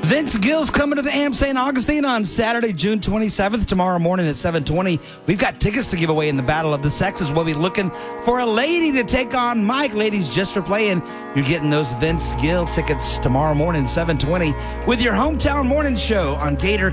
Vince Gill's coming to the Amp St. Augustine on Saturday, June 27th, tomorrow morning at 7:20. We've got tickets to give away in the Battle of the Sexes. We'll be looking for a lady to take on Mike. Ladies, just for playing, you're getting those Vince Gill tickets tomorrow morning, 7:20, with your hometown morning show on Gator